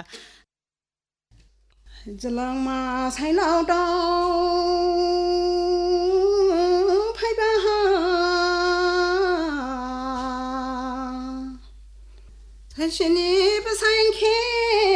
Jalang ma sai lao dong phai ba ha Thai shini ba sai khe